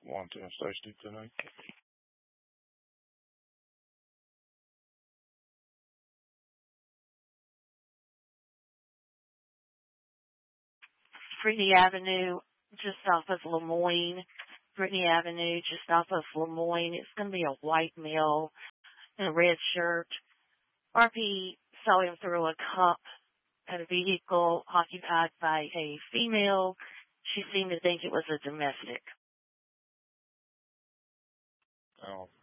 110 Station tonight. Brittany Avenue, just off of Lemoyne. Brittany Avenue, just off of Lemoyne. It's going to be a white male in a red shirt. RP saw him throw a cup at a vehicle occupied by a female. She seemed to think it was a domestic. Oh,